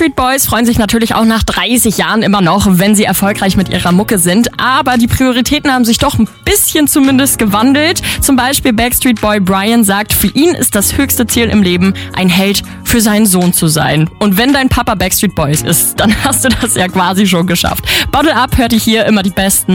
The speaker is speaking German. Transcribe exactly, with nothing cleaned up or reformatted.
Backstreet Boys freuen sich natürlich auch nach dreißig Jahren immer noch, wenn sie erfolgreich mit ihrer Mucke sind. Aber die Prioritäten haben sich doch ein bisschen zumindest gewandelt. Zum Beispiel Backstreet Boy Brian sagt, für ihn ist das höchste Ziel im Leben, ein Held für seinen Sohn zu sein. Und wenn dein Papa Backstreet Boys ist, dann hast du das ja quasi schon geschafft. Bottle Up hört ihr hier immer die besten